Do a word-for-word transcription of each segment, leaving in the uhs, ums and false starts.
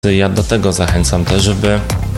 Ja do tego zachęcam też, żeby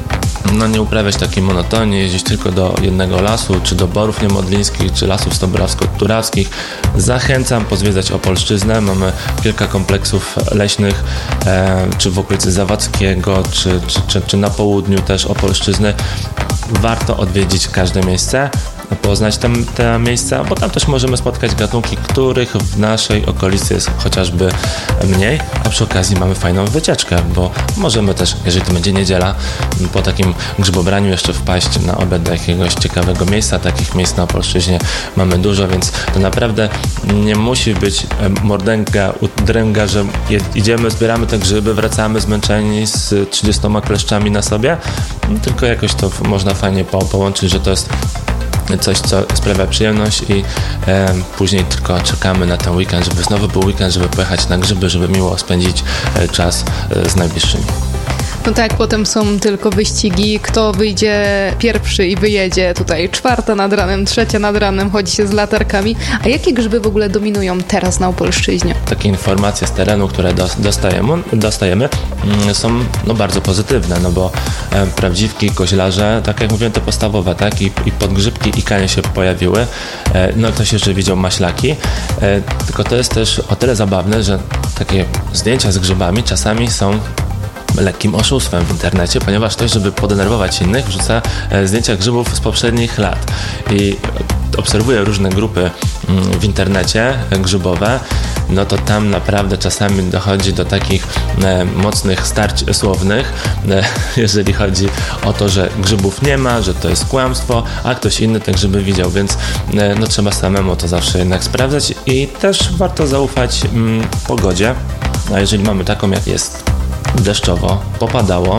no nie uprawiać takiej monotonii, jeździć tylko do jednego lasu, czy do Borów Niemodlińskich, czy lasów Stobrawsko-Turawskich. Zachęcam pozwiedzać Opolszczyznę. Mamy kilka kompleksów leśnych, e, czy w okolicy Zawadzkiego, czy, czy, czy, czy na południu też Opolszczyzny. Warto odwiedzić każde miejsce, poznać te, te miejsca, bo tam też możemy spotkać gatunki, których w naszej okolicy jest chociażby mniej, a przy okazji mamy fajną wycieczkę, bo możemy też, jeżeli to będzie niedziela, po takim grzybobraniu jeszcze wpaść na obiad do jakiegoś ciekawego miejsca. Takich miejsc na Opolszczyźnie mamy dużo, więc to naprawdę nie musi być mordęga, udręga, że idziemy, zbieramy te grzyby, wracamy zmęczeni z trzydziestoma kleszczami na sobie, tylko jakoś to można fajnie po- połączyć, że to jest coś, co sprawia przyjemność i e, później tylko czekamy na ten weekend, żeby znowu był weekend, żeby pojechać na grzyby, żeby miło spędzić e, czas e, z najbliższymi. No tak, potem są tylko wyścigi, kto wyjdzie pierwszy i wyjedzie. Tutaj czwarta nad ranem, trzecia nad ranem, chodzi się z latarkami. A jakie grzyby w ogóle dominują teraz na Opolszczyźnie? Takie informacje z terenu, które dostajemy, dostajemy są no, bardzo pozytywne, no bo e, prawdziwki, koźlarze, tak jak mówiłem, te podstawowe, tak, i, i podgrzybki, i kanie się pojawiły. E, no ktoś jeszcze widział maślaki, e, tylko to jest też o tyle zabawne, że takie zdjęcia z grzybami czasami są lekkim oszustwem w internecie, ponieważ ktoś, żeby podenerwować innych, wrzuca zdjęcia grzybów z poprzednich lat i obserwuję różne grupy w internecie grzybowe, no to tam naprawdę czasami dochodzi do takich e, mocnych starć słownych, e, jeżeli chodzi o to, że grzybów nie ma, że to jest kłamstwo, a ktoś inny te grzyby widział, więc e, no trzeba samemu to zawsze jednak sprawdzać i też warto zaufać mm, pogodzie, a jeżeli mamy taką, jak jest deszczowo, popadało,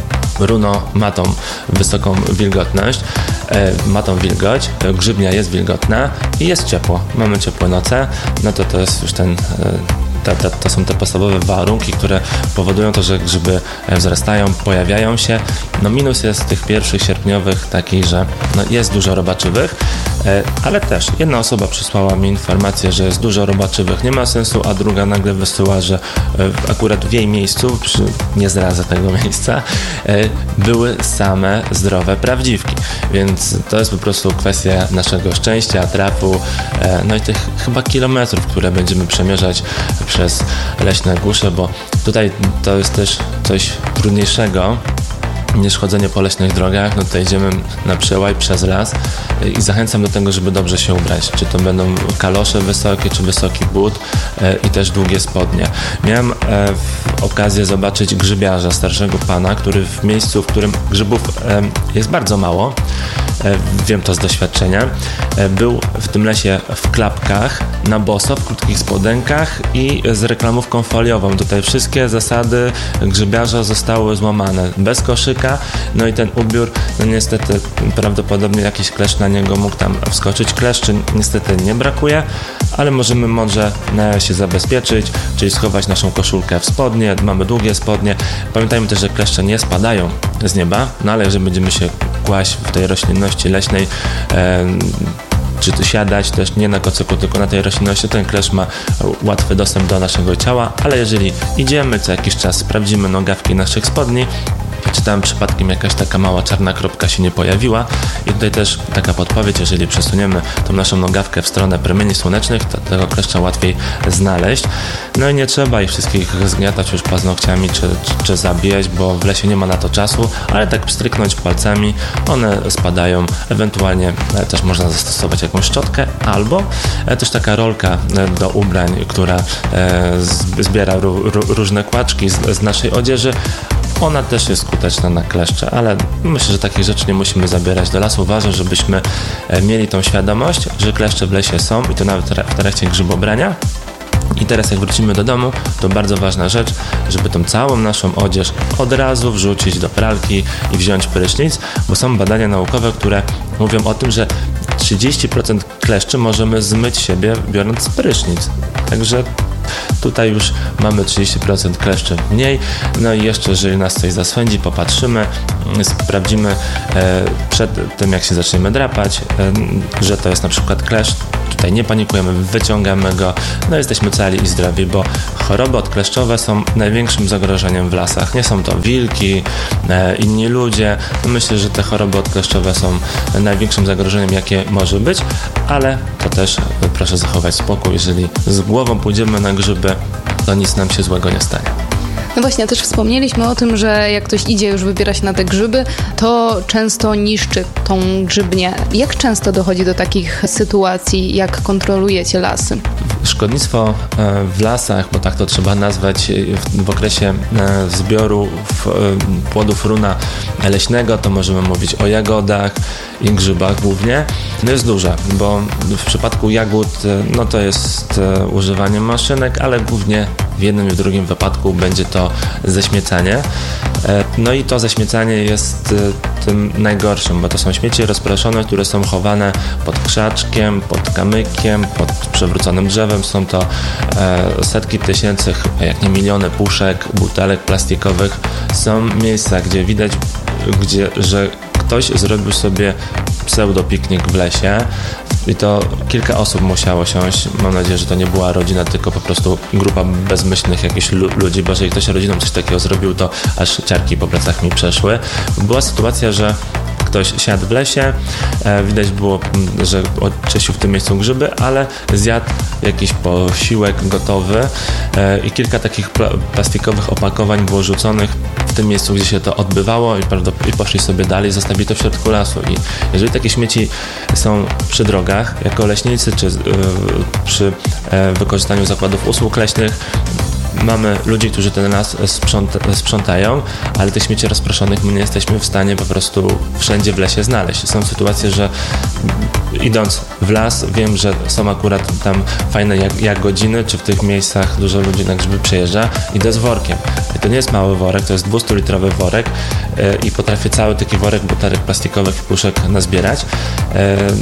runo ma tą wysoką wilgotność, e, ma tą wilgoć, grzybnia jest wilgotna i jest ciepło, mamy ciepłe noce, no to to jest już ten, e, ta, ta, to są te podstawowe warunki, które powodują to, że grzyby wzrastają, pojawiają się. No minus jest tych pierwszych sierpniowych taki, że no jest dużo robaczywych, e, ale też jedna osoba przysłała mi informację, że jest dużo robaczywych, nie ma sensu, a druga nagle wysyła, że e, akurat w jej miejscu, przy, nie zdradzę tego miejsca, e, były same zdrowe prawdziwki, więc to jest po prostu kwestia naszego szczęścia, trafu, e, no i tych chyba kilometrów, które będziemy przemierzać przez leśne głusze, bo tutaj to jest też coś trudniejszego niż chodzenie po leśnych drogach. No tutaj idziemy na przełaj przez las i zachęcam do tego, żeby dobrze się ubrać. Czy to będą kalosze wysokie, czy wysoki but e, i też długie spodnie. Miałem e, w okazję zobaczyć grzybiarza, starszego pana, który w miejscu, w którym grzybów e, jest bardzo mało, e, wiem to z doświadczenia, e, był w tym lesie w klapkach, na boso, w krótkich spodenkach i z reklamówką foliową. Tutaj wszystkie zasady grzybiarza zostały złamane. Bez koszyka, no i ten ubiór, no niestety prawdopodobnie jakiś kleszcz na niego mógł tam wskoczyć. Kleszczy niestety nie brakuje, ale możemy może się zabezpieczyć, czyli schować naszą koszulkę w spodnie, mamy długie spodnie. Pamiętajmy też, że kleszcze nie spadają z nieba, no ale jeżeli będziemy się kłaść w tej roślinności leśnej, e, czy to siadać też nie na kocyku, tylko na tej roślinności, ten kleszcz ma łatwy dostęp do naszego ciała, ale jeżeli idziemy, co jakiś czas sprawdzimy nogawki naszych spodni, czy tam przypadkiem jakaś taka mała czarna kropka się nie pojawiła. I tutaj też taka podpowiedź, jeżeli przesuniemy tą naszą nogawkę w stronę promieni słonecznych, to tego kleszcza łatwiej znaleźć. No i nie trzeba ich wszystkich zgniatać już paznokciami czy, czy, czy zabijać, bo w lesie nie ma na to czasu, ale tak stryknąć palcami, one spadają. Ewentualnie też można zastosować jakąś szczotkę, albo też taka rolka do ubrań, która zbiera różne kłaczki z, z naszej odzieży. Ona też jest skuteczna na kleszcze, ale myślę, że takich rzeczy nie musimy zabierać do lasu. Ważne, żebyśmy mieli tą świadomość, że kleszcze w lesie są i to nawet w trakcie grzybobrania. I teraz jak wrócimy do domu, to bardzo ważna rzecz, żeby tą całą naszą odzież od razu wrzucić do pralki i wziąć prysznic, bo są badania naukowe, które mówią o tym, że trzydzieści procent kleszczy możemy zmyć siebie biorąc prysznic. Także tutaj już mamy trzydzieści procent kleszczy mniej. No i jeszcze, jeżeli nas coś zaswędzi, popatrzymy, sprawdzimy e, przed tym, jak się zaczniemy drapać, e, że to jest na przykład kleszcz, tutaj nie panikujemy, wyciągamy go, no jesteśmy cali i zdrowi, bo choroby odkleszczowe są największym zagrożeniem w lasach. Nie są to wilki, e, inni ludzie. Myślę, że te choroby odkleszczowe są największym zagrożeniem, jakie może być, ale to też proszę zachować spokój. Jeżeli z głową pójdziemy na grzyby, to nic nam się złego nie stanie. No właśnie, też wspomnieliśmy o tym, że jak ktoś idzie, już wybiera się na te grzyby, to często niszczy tą grzybnię. Jak często dochodzi do takich sytuacji, jak kontrolujecie lasy? Szkodnictwo w lasach, bo tak to trzeba nazwać, w okresie zbioru płodów runa leśnego, to możemy mówić o jagodach i grzybach głównie. No jest duże, bo w przypadku jagód no to jest używanie maszynek, ale głównie w jednym i w drugim wypadku będzie to ześmiecanie. No i to ześmiecanie jest tym najgorszym, bo to są śmieci rozproszone, które są chowane pod krzaczkiem, pod kamykiem, pod przewróconym drzewem. Są to setki tysięcy, jak nie miliony puszek, butelek plastikowych. Są miejsca, gdzie widać, gdzie, że ktoś zrobił sobie pseudopiknik w lesie i to kilka osób musiało siąść. Mam nadzieję, że to nie była rodzina, tylko po prostu grupa bezmyślnych jakichś ludzi, bo jeżeli ktoś rodziną coś takiego zrobił, to aż ciarki po plecach mi przeszły. Była sytuacja, że ktoś siadł w lesie, e, widać było, że oczyścił w tym miejscu grzyby, ale zjadł jakiś posiłek gotowy e, i kilka takich pl- plastikowych opakowań było rzuconych w tym miejscu, gdzie się to odbywało i, i poszli sobie dalej, zostawili to w środku lasu. I jeżeli takie śmieci są przy drogach, jako leśnicy, czy e, przy e, wykorzystaniu zakładów usług leśnych, mamy ludzi, którzy ten las sprząta, sprzątają, ale tych śmieci rozproszonych my nie jesteśmy w stanie po prostu wszędzie w lesie znaleźć. Są sytuacje, że idąc w las, wiem, że są akurat tam fajne jak, jak godziny, czy w tych miejscach dużo ludzi na grzyby przyjeżdża, idę z workiem. I to nie jest mały worek, to jest dwustulitrowy worek yy, i potrafię cały taki worek butelek plastikowych i puszek nazbierać. Yy,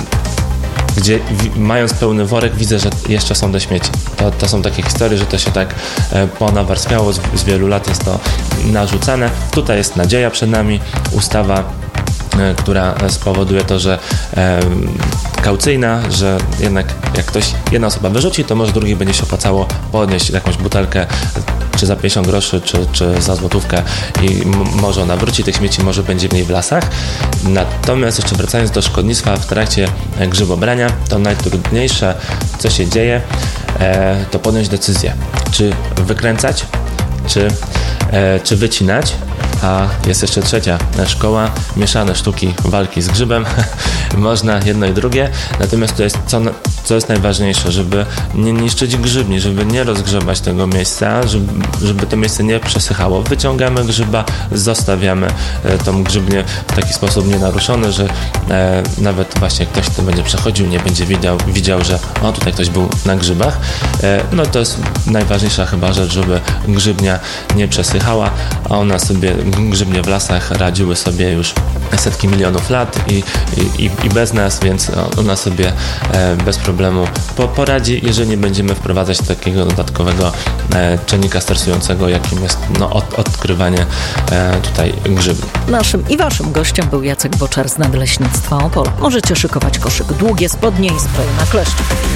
gdzie w, mając pełny worek widzę, że jeszcze są te śmieci. To, to są takie historie, że to się tak e, ponawarstwiało, z, z wielu lat jest to narzucane. Tutaj jest nadzieja przed nami, ustawa, e, która spowoduje to, że e, kaucyjna, że jednak jak ktoś, jedna osoba wyrzuci, to może drugiej będzie się opłacało podnieść jakąś butelkę czy za pięćdziesiąt groszy, czy, czy za złotówkę i m- może ona wróci, tych śmieci może będzie mniej w lasach. Natomiast jeszcze wracając do szkodnictwa w trakcie grzybobrania, to najtrudniejsze, co się dzieje, e, to podjąć decyzję, czy wykręcać, czy, e, czy wycinać. A jest jeszcze trzecia szkoła, mieszane sztuki walki z grzybem. Można jedno i drugie, natomiast to jest co, co jest najważniejsze, żeby nie niszczyć grzybni, żeby nie rozgrzebać tego miejsca, żeby, żeby to miejsce nie przesychało. Wyciągamy grzyba, zostawiamy e, tą grzybnię w taki sposób nienaruszony, że e, nawet właśnie ktoś, kto będzie przechodził, nie będzie widział, widział, że o, tutaj ktoś był na grzybach. E, no to jest najważniejsza chyba rzecz, żeby grzybnia nie przesychała, a ona sobie grzybnie w lasach radziły sobie już setki milionów lat i, i, i bez nas, więc ona sobie e, bez problemu po, poradzi, jeżeli nie będziemy wprowadzać takiego dodatkowego e, czynnika stresującego, jakim jest no, od, odkrywanie e, tutaj grzybu. Naszym i waszym gościem był Jacek Boczar z Nadleśnictwa Opol. Możecie szykować koszyk, długie spodnie i spray na kleszcze.